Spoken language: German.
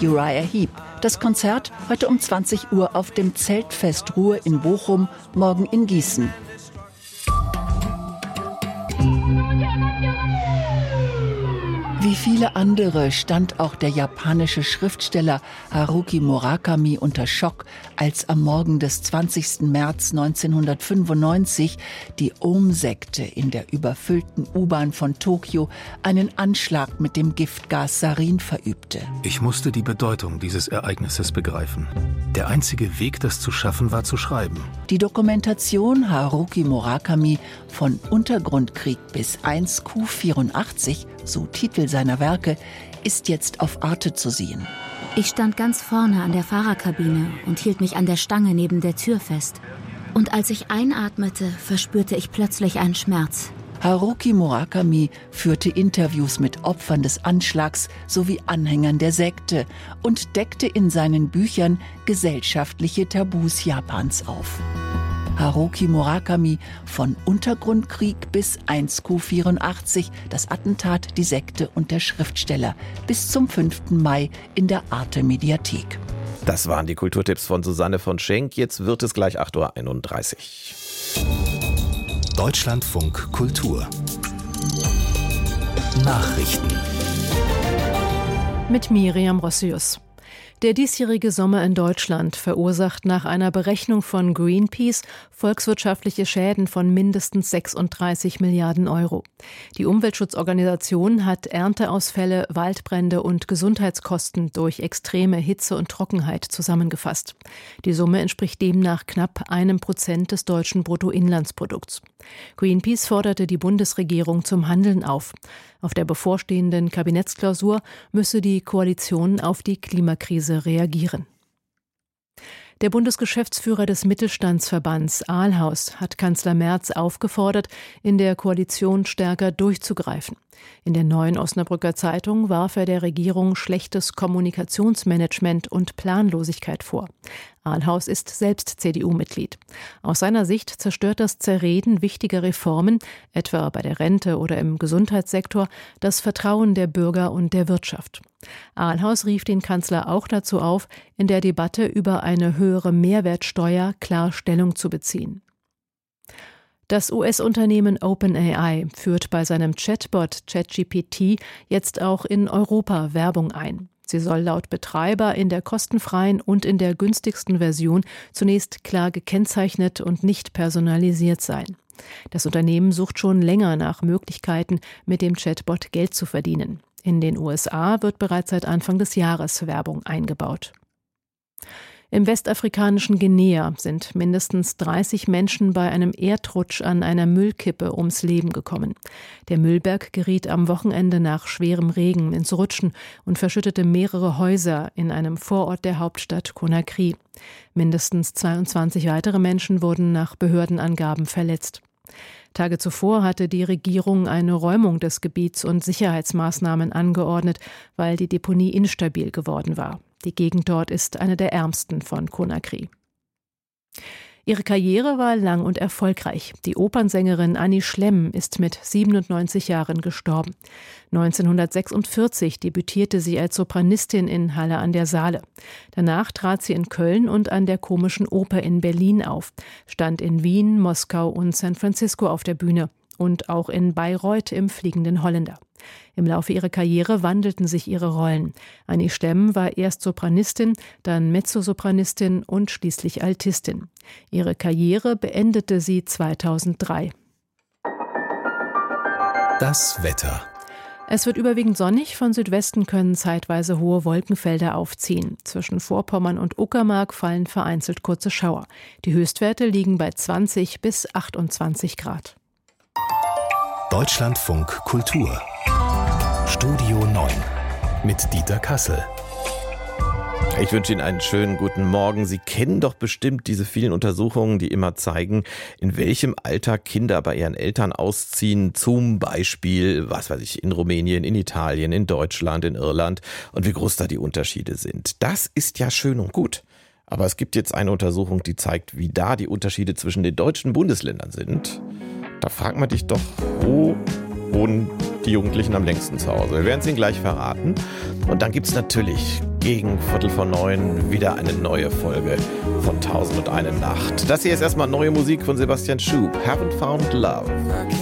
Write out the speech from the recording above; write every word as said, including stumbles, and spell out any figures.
Uriah Heep. Das Konzert heute um zwanzig Uhr auf dem Zeltfest Ruhr in Bochum, morgen in Gießen. Wie viele andere stand auch der japanische Schriftsteller Haruki Murakami unter Schock, als am Morgen des zwanzigsten März neunzehnhundertfünfundneunzig die Aum-Sekte in der überfüllten U-Bahn von Tokio einen Anschlag mit dem Giftgas Sarin verübte. Ich musste die Bedeutung dieses Ereignisses begreifen. Der einzige Weg, das zu schaffen, war zu schreiben. Die Dokumentation Haruki Murakami von Untergrundkrieg bis eins Q vierundachtzig, so Titel seiner Werke, ist jetzt auf Arte zu sehen. Ich stand ganz vorne an der Fahrerkabine und hielt mich an der Stange neben der Tür fest. Und als ich einatmete, verspürte ich plötzlich einen Schmerz. Haruki Murakami führte Interviews mit Opfern des Anschlags sowie Anhängern der Sekte und deckte in seinen Büchern gesellschaftliche Tabus Japans auf. Haruki Murakami von Untergrundkrieg bis eins Q vierundachtzig, das Attentat, die Sekte und der Schriftsteller, bis zum fünften Mai in der Arte-Mediathek. Das waren die Kulturtipps von Susanne von Schenk. Jetzt wird es gleich acht Uhr einunddreißig. Deutschlandfunk Kultur Nachrichten mit Miriam Rossius. Der diesjährige Sommer in Deutschland verursacht nach einer Berechnung von Greenpeace volkswirtschaftliche Schäden von mindestens sechsunddreißig Milliarden Euro. Die Umweltschutzorganisation hat Ernteausfälle, Waldbrände und Gesundheitskosten durch extreme Hitze und Trockenheit zusammengefasst. Die Summe entspricht demnach knapp einem Prozent des deutschen Bruttoinlandsprodukts. Greenpeace forderte die Bundesregierung zum Handeln auf. Auf der bevorstehenden Kabinettsklausur müsse die Koalition auf die Klimakrise reagieren. Der Bundesgeschäftsführer des Mittelstandsverbands Ahlhaus hat Kanzler Merz aufgefordert, in der Koalition stärker durchzugreifen. In der Neuen Osnabrücker Zeitung warf er der Regierung schlechtes Kommunikationsmanagement und Planlosigkeit vor. Ahlhaus ist selbst C D U-Mitglied. Aus seiner Sicht zerstört das Zerreden wichtiger Reformen, etwa bei der Rente oder im Gesundheitssektor, das Vertrauen der Bürger und der Wirtschaft. Ahlhaus rief den Kanzler auch dazu auf, in der Debatte über eine höhere Mehrwertsteuer klar Stellung zu beziehen. Das U S-Unternehmen OpenAI führt bei seinem Chatbot ChatGPT jetzt auch in Europa Werbung ein. Sie soll laut Betreiber in der kostenfreien und in der günstigsten Version zunächst klar gekennzeichnet und nicht personalisiert sein. Das Unternehmen sucht schon länger nach Möglichkeiten, mit dem Chatbot Geld zu verdienen. In den U S A wird bereits seit Anfang des Jahres Werbung eingebaut. Im westafrikanischen Guinea sind mindestens dreißig Menschen bei einem Erdrutsch an einer Müllkippe ums Leben gekommen. Der Müllberg geriet am Wochenende nach schwerem Regen ins Rutschen und verschüttete mehrere Häuser in einem Vorort der Hauptstadt Conakry. Mindestens zweiundzwanzig weitere Menschen wurden nach Behördenangaben verletzt. Tage zuvor hatte die Regierung eine Räumung des Gebiets und Sicherheitsmaßnahmen angeordnet, weil die Deponie instabil geworden war. Die Gegend dort ist eine der ärmsten von Conakry. Ihre Karriere war lang und erfolgreich. Die Opernsängerin Annie Schlemm ist mit siebenundneunzig Jahren gestorben. neunzehnhundertsechsundvierzig debütierte sie als Sopranistin in Halle an der Saale. Danach trat sie in Köln und an der Komischen Oper in Berlin auf, stand in Wien, Moskau und San Francisco auf der Bühne und auch in Bayreuth im Fliegenden Holländer. Im Laufe ihrer Karriere wandelten sich ihre Rollen. Annie Schlemm war erst Sopranistin, dann Mezzosopranistin und schließlich Altistin. Ihre Karriere beendete sie zweitausenddrei. Das Wetter. Es wird überwiegend sonnig, von Südwesten können zeitweise hohe Wolkenfelder aufziehen. Zwischen Vorpommern und Uckermark fallen vereinzelt kurze Schauer. Die Höchstwerte liegen bei zwanzig bis achtundzwanzig Grad. Deutschlandfunk Kultur Studio neun mit Dieter Kassel. Ich wünsche Ihnen einen schönen guten Morgen. Sie kennen doch bestimmt diese vielen Untersuchungen, die immer zeigen, in welchem Alter Kinder bei ihren Eltern ausziehen. Zum Beispiel, was weiß ich, in Rumänien, in Italien, in Deutschland, in Irland und wie groß da die Unterschiede sind. Das ist ja schön und gut. Aber es gibt jetzt eine Untersuchung, die zeigt, wie da die Unterschiede zwischen den deutschen Bundesländern sind. Da fragt man dich doch, wo wohnen die Jugendlichen am längsten zu Hause. Wir werden es Ihnen gleich verraten. Und dann gibt es natürlich gegen Viertel vor neun wieder eine neue Folge von Tausend und eine Nacht. Das hier ist erstmal neue Musik von Sebastian Schub. Haven't Found Love.